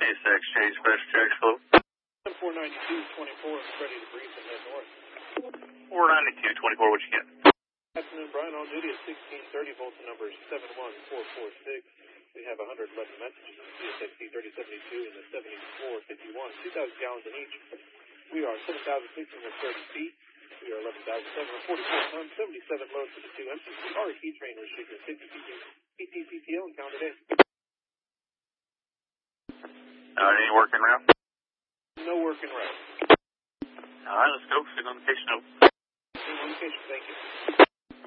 Mesa Exchange, Fresh Tracks, hello. 492-24 is ready to brief and head north. 492-24, what you get? Afternoon, Brian, on duty at 1630, Volta number 71446. We have 111 messages in CSXC 3072 and the 7451, 2,000 gallons in each. We are 7,630 feet. We are 11,744 tons, 77 loads for the two MCC. RT train restricted 50 PTPTO and count it in. Any working route? No working route. All right, let's go. Signal indication, Signal indication, thank you.